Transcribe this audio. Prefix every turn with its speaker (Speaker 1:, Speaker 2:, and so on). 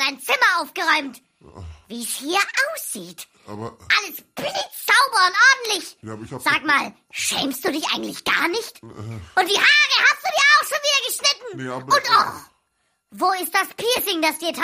Speaker 1: dein Zimmer aufgeräumt. Wie es hier aussieht.
Speaker 2: Aber...
Speaker 1: Alles blitzsauber und ordentlich.
Speaker 2: Ja, aber ich hab...
Speaker 1: Sag mal, schämst du dich eigentlich gar nicht? Und die Haare hast du dir auch schon wieder geschnitten?
Speaker 2: Nee, aber...
Speaker 1: Und wo ist das Piercing, das dir